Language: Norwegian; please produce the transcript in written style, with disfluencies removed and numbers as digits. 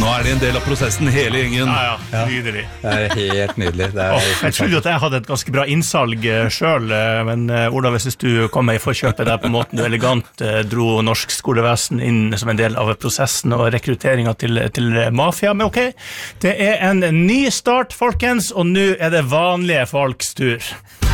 nå det en del av prosessen, hele gjengen. Ja, nydelig. Det helt nydelig. Jeg trodde jo at jeg hadde et ganske bra innsalg selv, men Ola, hvis du kom meg i forkjøpet der på måten du elegant dro norsk skolevesen inn som en del av prosessen og rekrutteringen til mafia, men ok, det en ny start, folkens, og nå det vanlige folks tur.